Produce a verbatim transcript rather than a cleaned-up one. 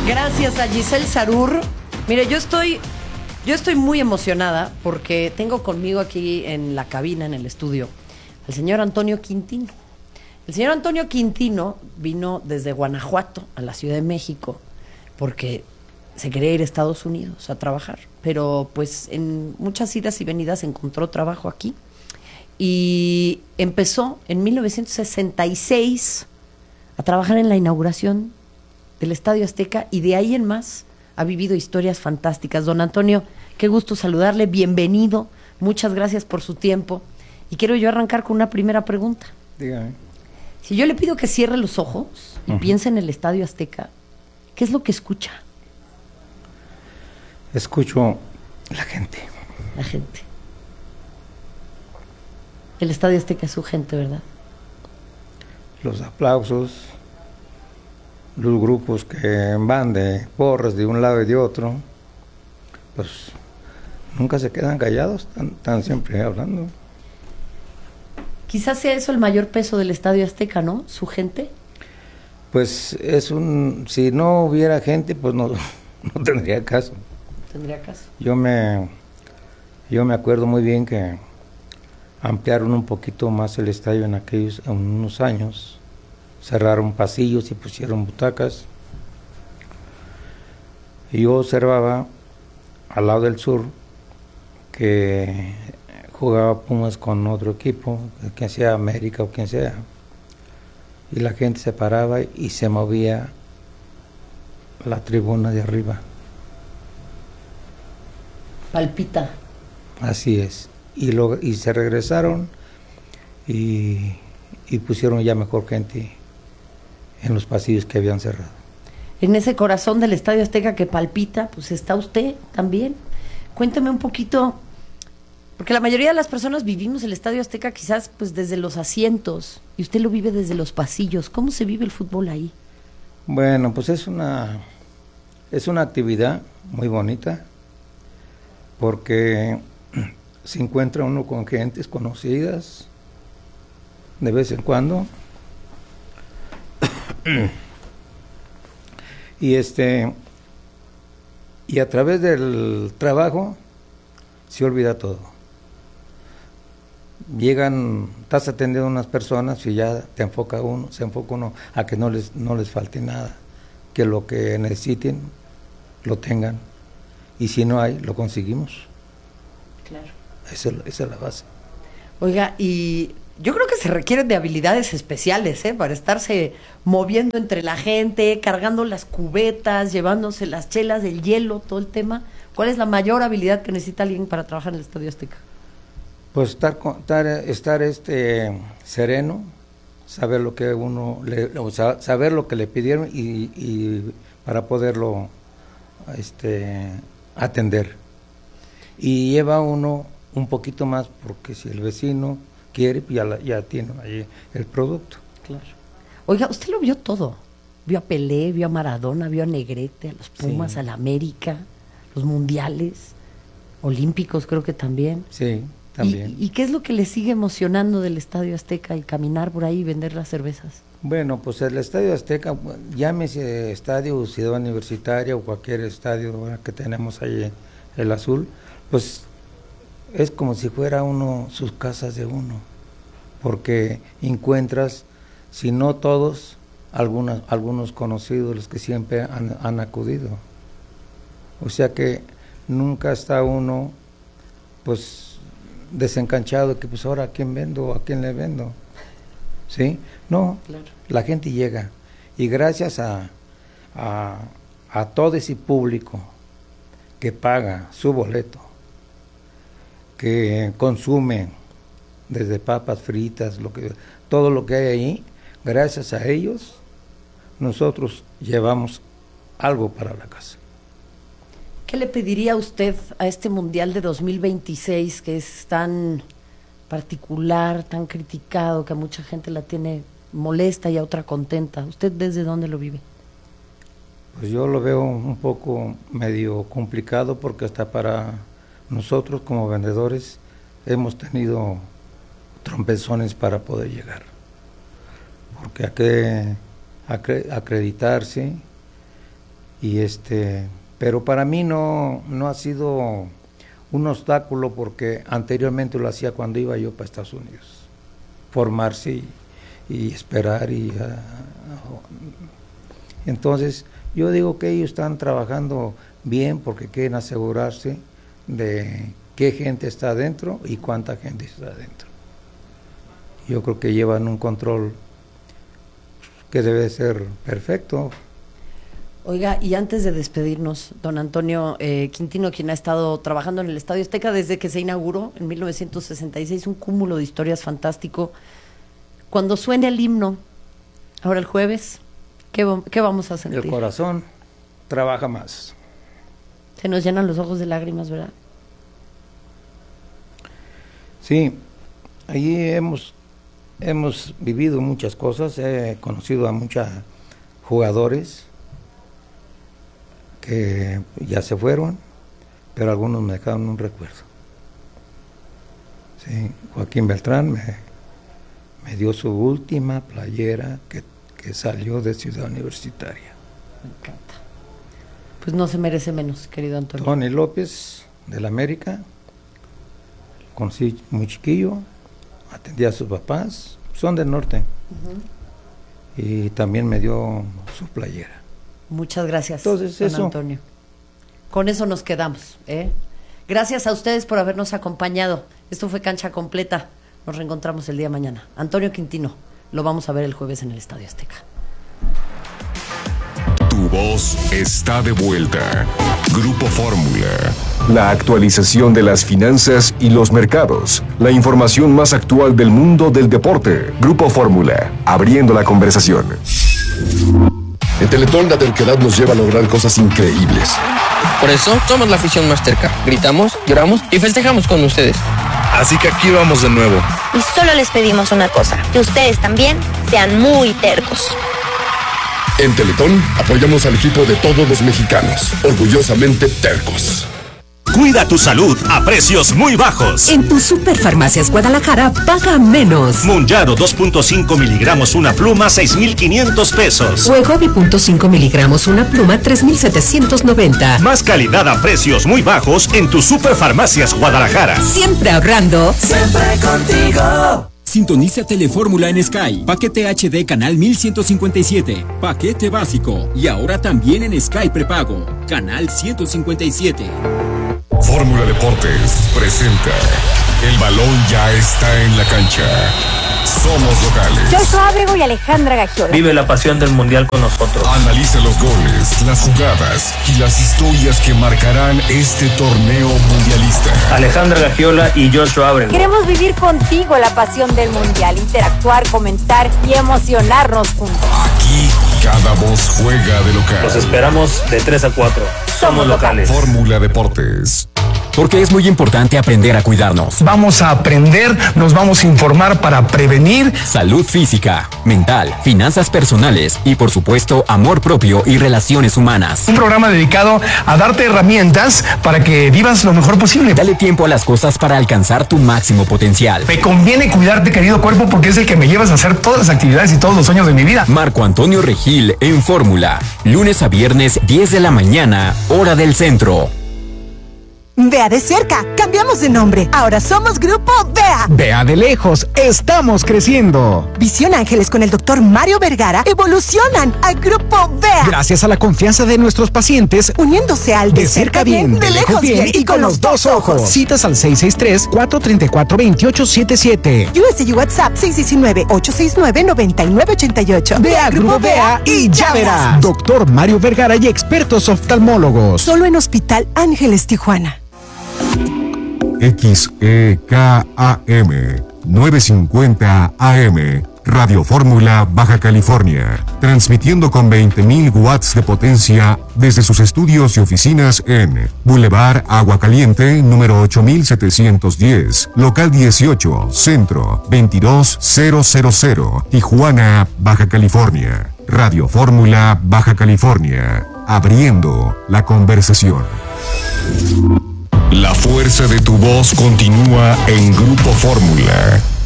Gracias a Giselle Sarur. Mire, yo estoy, yo estoy muy emocionada porque tengo conmigo aquí en la cabina, en el estudio, al señor Antonio Quintino. El señor Antonio Quintino vino desde Guanajuato a la Ciudad de México porque se quería ir a Estados Unidos a trabajar, pero pues en muchas idas y venidas encontró trabajo aquí y empezó en mil novecientos sesenta y seis a trabajar en la inauguración del Estadio Azteca y de ahí en más ha vivido historias fantásticas. Don Antonio, qué gusto saludarle, bienvenido, muchas gracias por su tiempo y quiero yo arrancar con una primera pregunta. Dígame. Si yo le pido que cierre los ojos y uh-huh. piense en el Estadio Azteca, ¿qué es lo que escucha? Escucho la gente. La gente. El Estadio Azteca es su gente, ¿verdad? Los aplausos, los grupos que van de porras de un lado y de otro, pues nunca se quedan callados, están, están siempre hablando. Quizás sea eso el mayor peso del Estadio Azteca, ¿no? Su gente. Pues es un, si no hubiera gente, pues no, no tendría caso. Tendría caso. Yo me, yo me acuerdo muy bien que ampliaron un poquito más el estadio en aquellos, en unos años, cerraron pasillos y pusieron butacas. Y yo observaba al lado del sur que jugaba Pumas con otro equipo, que sea América o quien sea, y la gente se paraba y se movía la tribuna de arriba. Palpita. Así es. Y, lo, y se regresaron y, y pusieron ya mejor gente en los pasillos que habían cerrado. En ese corazón del Estadio Azteca que palpita, pues está usted también. Cuéntame un poquito, porque la mayoría de las personas vivimos el Estadio Azteca quizás pues desde los asientos, y usted lo vive desde los pasillos. ¿Cómo se vive el fútbol ahí? Bueno, pues es una, es una actividad muy bonita, porque se encuentra uno con gentes conocidas de vez en cuando. y este y a través del trabajo se olvida todo. Llegan, estás atendiendo a unas personas y ya te enfoca uno, se enfoca uno a que no les no les falte nada, que lo que necesiten lo tengan, y si no hay, lo conseguimos. Claro. Esa, esa es la base. Oiga, y yo creo que se requieren de habilidades especiales, ¿eh? Para estarse moviendo entre la gente, cargando las cubetas, llevándose las chelas, el hielo, todo el tema. ¿Cuál es la mayor habilidad que necesita alguien para trabajar en el Estadio Azteca? Pues estar, estar, estar este, sereno, saber lo que uno, le, o sea, saber lo que le pidieron y, y para poderlo este, atender. Y lleva uno un poquito más, porque si el vecino quiere, ya, la, ya tiene ahí el producto. Claro. Oiga, usted lo vio todo. Vio a Pelé, vio a Maradona, vio a Negrete, a los Pumas, sí, a la América, los mundiales, olímpicos creo que también. Sí, también. ¿Y, y qué es lo que le sigue emocionando del Estadio Azteca y caminar por ahí y vender las cervezas? Bueno, pues el Estadio Azteca, llámese estadio Ciudad Universitaria o cualquier estadio que tenemos ahí, el azul, pues es como si fuera uno, sus casas de uno, porque encuentras, si no todos, algunas, algunos conocidos, los que siempre han, han acudido. O sea que nunca está uno, pues, desencanchado de que, pues, ahora a quién vendo, a quién le vendo. ¿Sí? No, claro. La gente llega, y gracias a, a, a todo ese público que paga su boleto, que consume desde papas fritas, lo que, todo lo que hay ahí, gracias a ellos, nosotros llevamos algo para la casa. ¿Qué le pediría usted a este Mundial de dos mil veintiséis, que es tan particular, tan criticado, que a mucha gente la tiene molesta y a otra contenta? ¿Usted desde dónde lo vive? Pues yo lo veo un poco medio complicado, porque hasta para nosotros como vendedores hemos tenido trompezones para poder llegar, porque hay que acreditarse y este, pero para mí no, no ha sido un obstáculo porque anteriormente lo hacía cuando iba yo para Estados Unidos, formarse y, y esperar y uh, entonces yo digo que ellos están trabajando bien porque quieren asegurarse de qué gente está adentro y cuánta gente está adentro. Yo creo que llevan un control que debe ser perfecto. Oiga, y antes de despedirnos, don Antonio eh, Quintino, quien ha estado trabajando en el Estadio Azteca desde que se inauguró en mil novecientos sesenta y seis, un cúmulo de historias fantástico. Cuando suene el himno, ahora el jueves, ¿qué, qué vamos a sentir? El corazón trabaja más. Se nos llenan los ojos de lágrimas, ¿verdad? Sí, allí hemos, hemos vivido muchas cosas, he conocido a muchos jugadores que ya se fueron, pero algunos me dejaron un recuerdo. Sí, Joaquín Beltrán me, me dio su última playera que, que salió de Ciudad Universitaria. Me encanta. Pues no se merece menos, querido Antonio. Tony López, del América, conocí muy chiquillo, atendí a sus papás, son del norte, uh-huh. y también me dio su playera. Muchas gracias, Entonces, don eso. Antonio. Con eso nos quedamos, ¿eh? Gracias a ustedes por habernos acompañado. Esto fue Cancha Completa. Nos reencontramos el día de mañana. Antonio Quintino, lo vamos a ver el jueves en el Estadio Azteca. Tu voz está de vuelta. Grupo Fórmula. La actualización de las finanzas y los mercados. La información más actual del mundo del deporte. Grupo Fórmula. Abriendo la conversación. En Teletón la terquedad nos lleva a lograr cosas increíbles. Por eso somos la afición más terca. Gritamos, lloramos y festejamos con ustedes. Así que aquí vamos de nuevo. Y solo les pedimos una cosa, que ustedes también sean muy tercos. En Teletón apoyamos al equipo de todos los mexicanos, orgullosamente tercos. Cuida tu salud a precios muy bajos. En tu Superfarmacias Guadalajara, paga menos. Monjaro dos punto cinco miligramos una pluma, seis mil quinientos pesos. Wegovy punto cinco miligramos una pluma, tres mil setecientos noventa. Más calidad a precios muy bajos en tu Superfarmacias Guadalajara. Siempre ahorrando. Siempre contigo. Sintoniza Telefórmula en Sky. Paquete H D canal mil ciento cincuenta y siete. Paquete básico. Y ahora también en Sky prepago. Canal ciento cincuenta y siete. Fórmula Deportes presenta. El balón ya está en la cancha. Somos locales. Joshua Ábrego y Alejandra Gagiola. Vive la pasión del mundial con nosotros. Analiza los goles, las jugadas y las historias que marcarán este torneo mundialista. Alejandra Gagiola y Joshua Ábrego. Queremos vivir contigo la pasión del mundial, interactuar, comentar y emocionarnos juntos. Aquí cada voz juega de local. Los esperamos de tres a cuatro. Somos locales. Fórmula Deportes. Porque es muy importante aprender a cuidarnos. Vamos a aprender, nos vamos a informar para prevenir salud física, mental, finanzas personales y por supuesto amor propio y relaciones humanas. Un programa dedicado a darte herramientas para que vivas lo mejor posible. Dale tiempo a las cosas para alcanzar tu máximo potencial. Me conviene cuidarte, querido cuerpo, porque es el que me llevas a hacer todas las actividades y todos los sueños de mi vida. Marco Antonio Regil en Fórmula, lunes a viernes diez de la mañana, hora del centro. Vea de cerca, cambiamos de nombre. Ahora somos Grupo Vea. Vea de lejos, estamos creciendo. Visión Ángeles con el doctor Mario Vergara evolucionan a Grupo Vea. Gracias a la confianza de nuestros pacientes, uniéndose al de, de cerca bien, bien, de lejos bien, bien y con los dos ojos. Citas al seis seis tres, cuatro tres cuatro, dos ocho siete siete. U S G WhatsApp seis uno nueve, ocho seis nueve, nueve nueve ocho ocho. Vea Grupo Vea y ya verás. Doctor Mario Vergara y expertos oftalmólogos. Solo en Hospital Ángeles Tijuana. X E K A M novecientos cincuenta A M Radio Fórmula Baja California, transmitiendo con veinte mil watts de potencia desde sus estudios y oficinas en Boulevard Agua Caliente, número ocho mil setecientos diez, local dieciocho, centro veintidós mil, Tijuana, Baja California. Radio Fórmula Baja California, abriendo la conversación. La fuerza de tu voz continúa en Grupo Fórmula.